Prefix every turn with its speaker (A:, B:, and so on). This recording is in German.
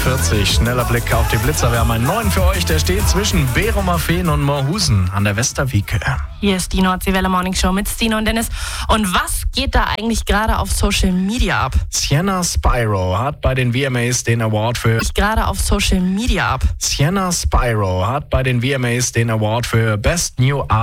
A: 7:45 schneller Blick auf die Blitzer. Wir haben einen neuen für euch, der steht zwischen Berumerfehn und Moorhusen an der Westerwieke.
B: Hier ist die Nordseewelle Morning Show mit Stino und Dennis. Und was geht da eigentlich gerade auf Social Media ab?
A: Sienna Spyro hat bei den VMAs den Award für
B: Sienna Spyro hat bei den VMAs den Award für Best New Art